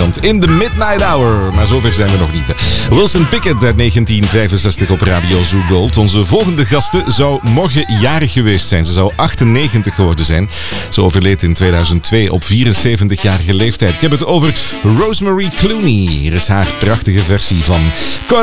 Nederland in de Midnight Hour. Maar zover zijn we nog niet. Wilson Pickett uit 1965 op Radio Zoo Gold. Onze volgende gaste zou morgen jarig geweest zijn. Ze zou 98 geworden zijn. Ze overleed in 2002 op 74-jarige leeftijd. Ik heb het over Rosemary Clooney. Hier is haar prachtige versie van Caught